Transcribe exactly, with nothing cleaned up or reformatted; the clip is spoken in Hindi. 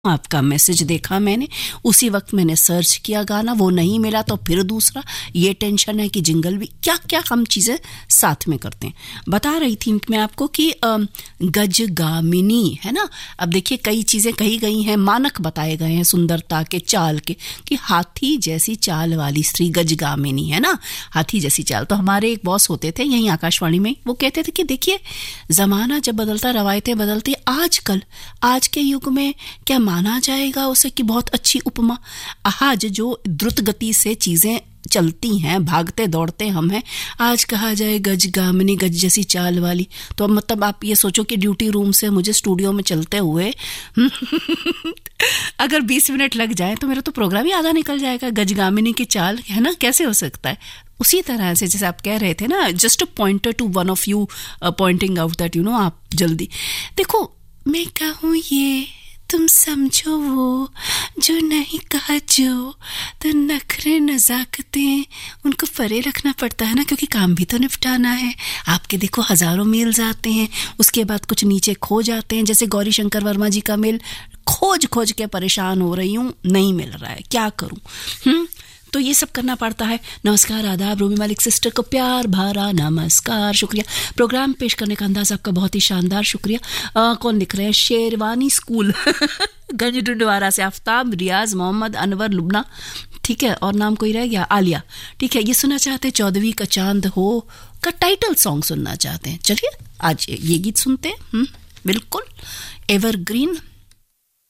आपका मैसेज देखा मैंने, उसी वक्त मैंने सर्च किया गाना, वो नहीं मिला तो फिर दूसरा, ये टेंशन है कि जिंगल भी, क्या क्या हम चीज़ें साथ में करते हैं। बता रही थी मैं आपको कि गजगामिनी है ना। अब देखिए कई चीज़ें कही गई हैं, मानक बताए गए हैं सुंदरता के, चाल के, कि हाथी जैसी चाल वाली स्त्री गजगामिनी है ना, हाथी जैसी चाल। तो हमारे एक बॉस होते थे यहीं आकाशवाणी में, वो कहते थे कि देखिए ज़माना जब बदलता, रवायतें बदलती, आजकल आज के युग में क्या माना जाएगा उसे कि बहुत अच्छी उपमा। आज जो द्रुत गति से चीजें चलती हैं, भागते दौड़ते हम हैं, आज कहा जाए गजगामिनी, गज जैसी चाल वाली, तो मतलब आप ये सोचो कि ड्यूटी रूम से मुझे स्टूडियो में चलते हुए अगर बीस मिनट लग जाए तो मेरा तो प्रोग्राम ही आधा निकल जाएगा। गजगामिनी की चाल है ना, कैसे हो सकता है। उसी तरह से जैसे आप कह रहे थे ना, just pointer to one of you pointing out that you know, आप जल्दी देखो, मैं कहूँ ये तुम समझो वो जो नहीं कहा, जो तो नखरे नजाकतें उनको परे रखना पड़ता है ना, क्योंकि काम भी तो निपटाना है। आपके देखो हजारों मेल्स आते हैं, उसके बाद कुछ नीचे खो जाते हैं, जैसे गौरी शंकर वर्मा जी का मेल खोज खोज के परेशान हो रही हूँ, नहीं मिल रहा है, क्या करूँ। हम्म तो ये सब करना पड़ता है। नमस्कार, आदाब, रूबी मलिक सिस्टर को प्यार भरा नमस्कार, शुक्रिया। प्रोग्राम पेश करने का अंदाज आपका बहुत ही शानदार, शुक्रिया। आ, कौन लिख रहे हैं, शेरवानी स्कूल गंज डुंडवारा से आफ्ताब, रियाज, मोहम्मद अनवर, लुबना, ठीक है, और नाम कोई रह गया, आलिया, ठीक है। ये सुनना चाहते हैं चौदहवीं का चांद हो का टाइटल सॉन्ग सुनना चाहते हैं। चलिए आज ये गीत सुनते हैं, बिल्कुल एवरग्रीन।